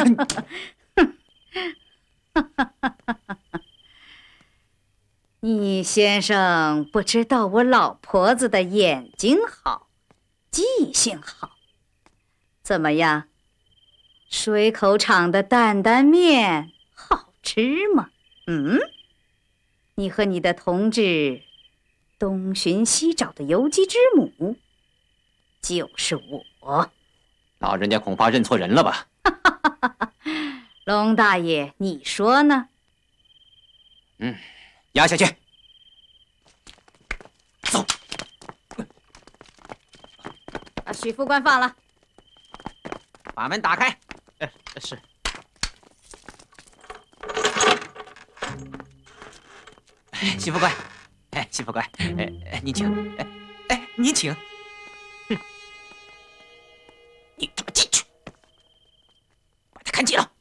你先生不知道我老婆子的眼睛好，记性好。怎么样？水口厂的担担面好吃吗？你和你的同志东寻西找的游击之母，就是我。 老人家恐怕认错人了吧？ 龙大爷，你说呢？ 压下去。走。 把许副官放了。 把门打开。是。许副官，许副官，您请。您请。你他妈进去，把他看紧了。